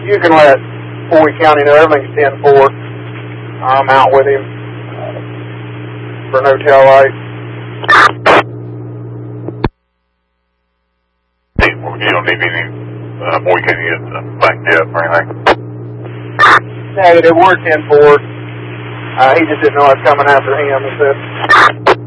You can let Bowie County know everything's 10-4. I'm out with him for no tail light. You don't need any Bowie County backed up or anything? Negative, we're 10-4. He just didn't know I was coming after him, he said.